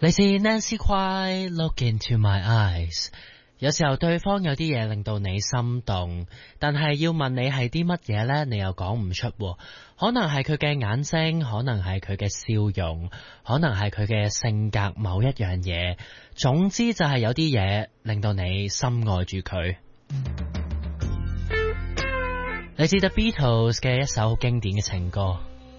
嚟自 Nancy Cry Look Into My Eyes。 有時候對方有啲嘢令到你心動，但係要問你係啲乜嘢呢？你又講唔出喎。可能係佢嘅眼睛，可能係佢嘅笑容，可能係佢嘅性格某一樣嘢，總之就係有啲嘢令到你深愛住佢。嚟自 The Beatles 嘅一首經典嘅情歌